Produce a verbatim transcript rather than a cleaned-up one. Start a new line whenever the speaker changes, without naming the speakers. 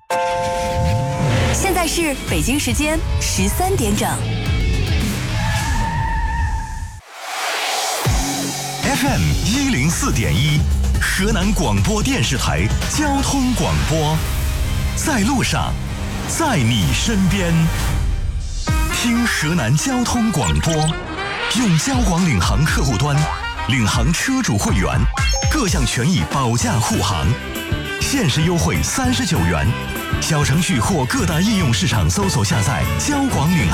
现在是北京时间十三点整。
F M 一零四点一，河南广播电视台交通广播，在路上，在你身边。听河南交通广播，用交广领航客户端，领航车主会员，各项权益保驾护航，限时优惠三十九元。小程序或各大应用市场搜索下载交广领航。